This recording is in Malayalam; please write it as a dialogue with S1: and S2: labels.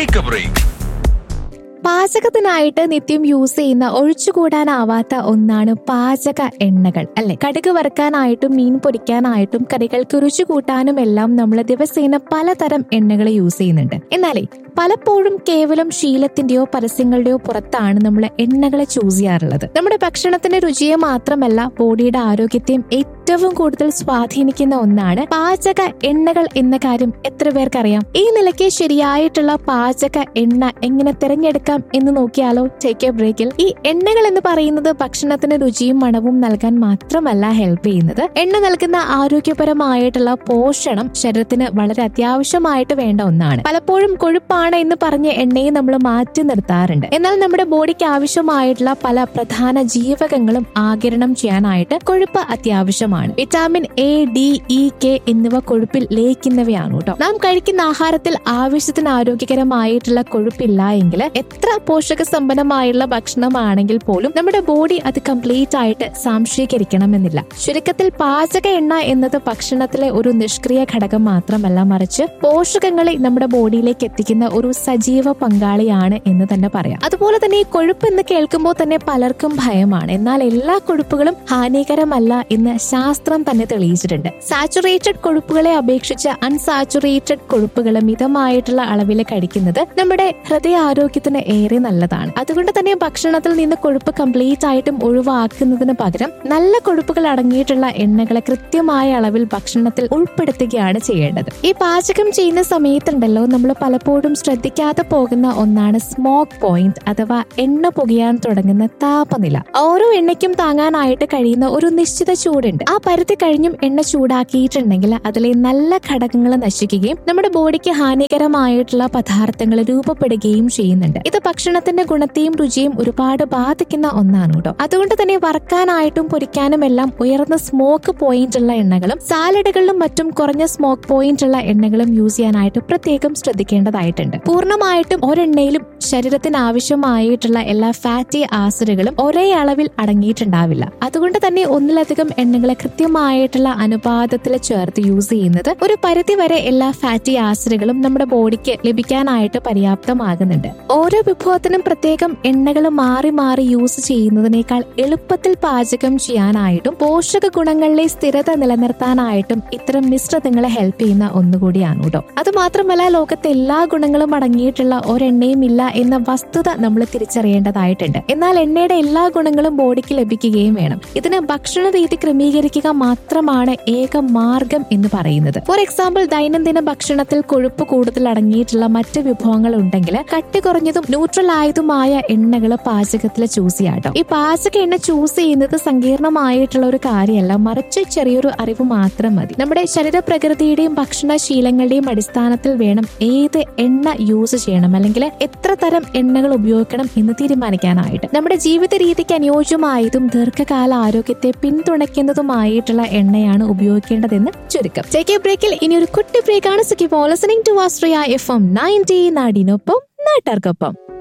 S1: Take A break.
S2: പാചകത്തിനായിട്ട് നിത്യം യൂസ് ചെയ്യുന്ന ഒഴിച്ചുകൂടാനാവാത്ത ഒന്നാണ് പാചക എണ്ണകൾ, അല്ലെ? കടുക് വറുക്കാനായിട്ടും മീൻ പൊരിക്കാനായിട്ടും കറികൾക്ക് രുചി കൂട്ടാനും എല്ലാം നമ്മൾ ദിവസേന പലതരം എണ്ണകൾ യൂസ് ചെയ്യുന്നുണ്ട്. എന്നാലേ പലപ്പോഴും കേവലം ശീലത്തിന്റെയോ പരസ്യങ്ങളുടെയോ പുറത്താണ് നമ്മൾ എണ്ണകളെ ചൂസ് ചെയ്യാറുള്ളത്. നമ്മുടെ ഭക്ഷണത്തിന്റെ രുചിയെ മാത്രമല്ല ബോഡിയുടെ ആരോഗ്യത്തെയും ഏറ്റവും കൂടുതൽ സ്വാധീനിക്കുന്ന ഒന്നാണ് പാചക എണ്ണകൾ എന്ന കാര്യം എത്ര പേർക്കറിയാം? ഈ നിലയ്ക്ക് ശരിയായിട്ടുള്ള പാചക എണ്ണ എങ്ങനെ തിരഞ്ഞെടുക്കാം എന്ന് നോക്കിയാലോ? ടേക്ക് എ ബ്രേക്കിൽ ഈ എണ്ണകൾ എന്ന് പറയുന്നത് ഭക്ഷണത്തിന് രുചിയും മണവും നൽകാൻ മാത്രമല്ല ഹെൽപ്പ് ചെയ്യുന്നത്. എണ്ണ നൽകുന്ന ആരോഗ്യപരമായിട്ടുള്ള പോഷണം ശരീരത്തിന് വളരെ അത്യാവശ്യമായിട്ട് വേണ്ട ഒന്നാണ്. പലപ്പോഴും കൊഴുപ്പാണ് എന്ന് പറഞ്ഞ് എണ്ണയെ നമ്മൾ മാറ്റി നിർത്താറുണ്ട്. എന്നാൽ നമ്മുടെ ബോഡിക്ക് ആവശ്യമായിട്ടുള്ള പല പ്രധാന ജീവകങ്ങളും ആഗിരണം ചെയ്യാനായിട്ട് കൊഴുപ്പ് അത്യാവശ്യമാണ്. Vitamin A, D, E, K എന്നിവ കൊഴുപ്പിൽ ലയിക്കുന്നവയാണ് കേട്ടോ. നാം കഴിക്കുന്ന ആഹാരത്തിൽ ആവശ്യത്തിന് ആരോഗ്യകരമായിട്ടുള്ള കൊഴുപ്പില്ല എങ്കിൽ എത്ര പോഷക സമ്പന്നമായുള്ള ഭക്ഷണമാണെങ്കിൽ പോലും നമ്മുടെ ബോഡി അത് കംപ്ലീറ്റ് ആയിട്ട് സാംശീകരിക്കണമെന്നില്ല. ചുരുക്കത്തിൽ പാചക എണ്ണ എന്നത് ഭക്ഷണത്തിലെ ഒരു നിഷ്ക്രിയ ഘടകം മാത്രമല്ല, മറിച്ച് പോഷകങ്ങളെ നമ്മുടെ ബോഡിയിലേക്ക് എത്തിക്കുന്ന ഒരു സജീവ പങ്കാളിയാണ് എന്ന് തന്നെ പറയാം. അതുപോലെ തന്നെ ഈ കൊഴുപ്പ് എന്ന് കേൾക്കുമ്പോൾ തന്നെ പലർക്കും ഭയമാണ്. എന്നാൽ എല്ലാ കൊഴുപ്പുകളും ഹാനികരമല്ല എന്ന് ശാസ്ത്രം തന്നെ തെളിയിച്ചിട്ടുണ്ട്. സാച്ചുറേറ്റഡ് കൊഴുപ്പുകളെ അപേക്ഷിച്ച് അൺസാച്ചുറേറ്റഡ് കൊഴുപ്പുകൾ മിതമായിട്ടുള്ള അളവിൽ കഴിക്കുന്നത് നമ്മുടെ ഹൃദയാരോഗ്യത്തിന് ഏറെ നല്ലതാണ്. അതുകൊണ്ട് തന്നെ ഭക്ഷണത്തിൽ നിന്ന് കൊഴുപ്പ് കംപ്ലീറ്റ് ആയിട്ടും ഒഴിവാക്കുന്നതിന് പകരം നല്ല കൊഴുപ്പുകൾ അടങ്ങിയിട്ടുള്ള എണ്ണകളെ കൃത്യമായ അളവിൽ ഭക്ഷണത്തിൽ ഉൾപ്പെടുത്തുകയാണ് ചെയ്യേണ്ടത്. ഈ പാചകം ചെയ്യുന്ന സമയത്തുണ്ടല്ലോ നമ്മൾ പലപ്പോഴും ശ്രദ്ധിക്കാതെ പോകുന്ന ഒന്നാണ് സ്മോക്ക് പോയിന്റ് അഥവാ എണ്ണ പുകയാൻ തുടങ്ങുന്ന താപനില. ഓരോ എണ്ണയ്ക്കും താങ്ങാനായിട്ട് കഴിയുന്ന ഒരു നിശ്ചിത ചൂടുണ്ട്. ആ പരിധി കഴിഞ്ഞും എണ്ണ ചൂടാക്കിയിട്ടുണ്ടെങ്കിൽ അതിലെ നല്ല ഘടകങ്ങൾ നശിക്കുകയും നമ്മുടെ ബോഡിക്ക് ഹാനികരമായിട്ടുള്ള പദാർത്ഥങ്ങൾ രൂപപ്പെടുകയും ചെയ്യുന്നുണ്ട്. ഇത് ഭക്ഷണത്തിന്റെ ഗുണത്തെയും രുചിയും ഒരുപാട് ബാധിക്കുന്ന ഒന്നാണ് കേട്ടോ. അതുകൊണ്ട് തന്നെ വറക്കാനായിട്ടും പൊരിക്കാനും എല്ലാം ഉയർന്ന സ്മോക്ക് പോയിന്റ് ഉള്ള എണ്ണകളും സാലഡുകളിലും മറ്റും കുറഞ്ഞ സ്മോക്ക് പോയിന്റ് ഉള്ള എണ്ണകളും യൂസ് ചെയ്യാനായിട്ട് പ്രത്യേകം ശ്രദ്ധിക്കേണ്ടതായിട്ടുണ്ട്. പൂർണ്ണമായിട്ടും ഒരെണ്ണയിലും ശരീരത്തിന് ആവശ്യമായിട്ടുള്ള എല്ലാ ഫാറ്റി ആസിഡുകളും ഒരേ അളവിൽ അടങ്ങിയിട്ടുണ്ടാവില്ല. അതുകൊണ്ട് തന്നെ ഒന്നിലധികം എണ്ണകളെ കൃത്യമായിട്ടുള്ള അനുപാതത്തിൽ ചേർത്ത് യൂസ് ചെയ്യുന്നത് ഒരു പരിധി വരെ എല്ലാ ഫാറ്റി ആസിഡുകളും നമ്മുടെ ബോഡിക്ക് ലഭിക്കാനായിട്ട് പര്യാപ്തമാകുന്നുണ്ട്. ഓരോ വിഭവത്തിനും പ്രത്യേകം എണ്ണകൾ മാറി മാറി യൂസ് ചെയ്യുന്നതിനേക്കാൾ എളുപ്പത്തിൽ പാചകം ചെയ്യാനായിട്ടും പോഷക ഗുണങ്ങളിലെ സ്ഥിരത നിലനിർത്താനായിട്ടും ഇത്തരം മിശ്രിതങ്ങളെ ഹെൽപ്പ് ചെയ്യുന്ന ഒന്നുകൂടിയാണ് കേട്ടോ. അതുമാത്രമല്ല ലോകത്തെ എല്ലാ ഗുണങ്ങളും അടങ്ങിയിട്ടുള്ള ഒരെണ്ണയും ഇല്ല എന്ന വസ്തുത നമ്മൾ തിരിച്ചറിയേണ്ടതായിട്ടുണ്ട്. എന്നാൽ എണ്ണയുടെ എല്ലാ ഗുണങ്ങളും ബോഡിക്ക് ലഭിക്കുകയും വേണം. ഇതിന് ഭക്ഷണ രീതി ക്രമീകരിക്കുക മാത്രമാണ് ഏക മാർഗം എന്ന് പറയുന്നത്. ഫോർ എക്സാമ്പിൾ, ദൈനംദിന ഭക്ഷണത്തിൽ കൊഴുപ്പ് കൂടുതൽ അടങ്ങിയിട്ടുള്ള മറ്റ് വിഭവങ്ങൾ ഉണ്ടെങ്കിൽ കട്ടി കുറഞ്ഞതും ന്യൂട്രൽ ആയതുമായ എണ്ണകൾ പാചകത്തിൽ ചൂസ് ചെയ്യാട്ടോ. ഈ പാചക എണ്ണ ചൂസ് ചെയ്യുന്നത് സങ്കീർണമായിട്ടുള്ള ഒരു കാര്യമല്ല, മറിച്ച് ചെറിയൊരു അറിവ് മാത്രം മതി. നമ്മുടെ ശരീരപ്രകൃതിയുടെയും ഭക്ഷണശീലങ്ങളുടെയും അടിസ്ഥാനത്തിൽ വേണം ഏത് എണ്ണ യൂസ് ചെയ്യണം അല്ലെങ്കിൽ എത്ര തരം എണ്ണകൾ ഉപയോഗിക്കണം എന്ന് തീരുമാനിക്കാനായിട്ട്. നമ്മുടെ ജീവിത രീതിക്ക് അനുയോജ്യമായതും ദീർഘകാല ആരോഗ്യത്തെ പിന്തുണയ്ക്കുന്നതുമായിട്ടുള്ള എണ്ണയാണ് ഉപയോഗിക്കേണ്ടതെന്ന് ചുരുക്കം. ടേക്ക് എ ബ്രേക്കിൽ ഇനി ഒരു കുട്ടി ബ്രേക്കാണ്. ലിസണിംഗ് ടു ആശ്രയ FM 90 നാടിനൊപ്പം നാട്ടാർക്കൊപ്പം.